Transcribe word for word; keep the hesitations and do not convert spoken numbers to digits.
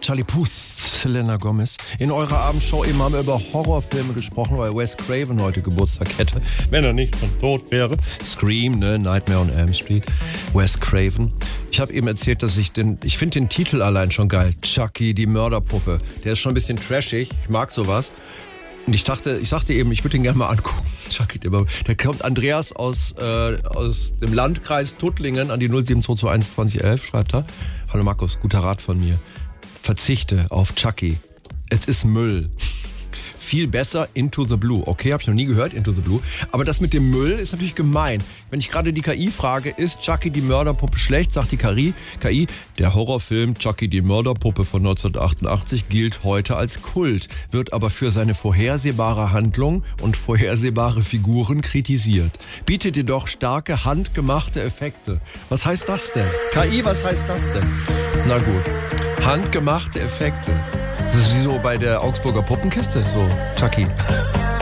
Charlie Puth, Selena Gomez. In eurer Abendshow eben haben wir über Horrorfilme gesprochen, weil Wes Craven heute Geburtstag hätte. Wenn er nicht schon tot wäre. Scream, ne? Nightmare on Elm Street. Wes Craven. Ich habe eben erzählt, dass ich den, ich finde den Titel allein schon geil. Chucky, die Mörderpuppe. Der ist schon ein bisschen trashig. Ich mag sowas. Und ich dachte, ich sagte eben, ich würde ihn gerne mal angucken. Chucky, der, der kommt Andreas aus, äh, aus dem Landkreis Tuttlingen an die null sieben zwei zwei eins zwanzig elf, schreibt er. Hallo Markus, guter Rat von mir. Verzichte auf Chucky. Es ist Müll. Viel besser Into the Blue. Okay, habe ich noch nie gehört, Into the Blue. Aber das mit dem Müll ist natürlich gemein. Wenn ich gerade die K I frage, ist Chucky die Mörderpuppe schlecht, sagt die K I, K I, der Horrorfilm Chucky die Mörderpuppe von neunzehnhundertachtundachtzig gilt heute als Kult, wird aber für seine vorhersehbare Handlung und vorhersehbare Figuren kritisiert. Bietet jedoch starke handgemachte Effekte. Was heißt das denn? K I, was heißt das denn? Na gut. Handgemachte Effekte. Das ist wie so bei der Augsburger Puppenkiste, so Chucky.